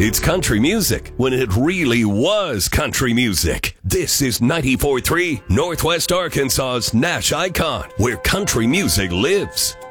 It's country music when it really was country music. This is 94.3 Northwest Arkansas's Nash Icon, where country music lives.